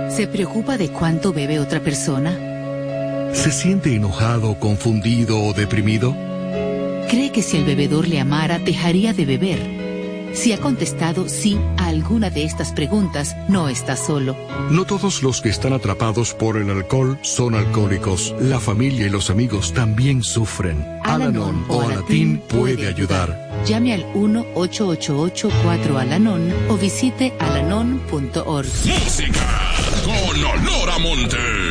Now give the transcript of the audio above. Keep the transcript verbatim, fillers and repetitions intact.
¿Se preocupa de cuánto bebe otra persona? ¿Se siente enojado, confundido o deprimido? ¿Cree que si el bebedor le amara, dejaría de beber? Si ha contestado sí a alguna de estas preguntas, no está solo. No todos los que están atrapados por el alcohol son alcohólicos. La familia y los amigos también sufren. Al-Anon o Alatín puede ayudar. Llame al uno ocho ocho ocho cuatro Al-Anon o visite alanon punto org. Música con olor a monte.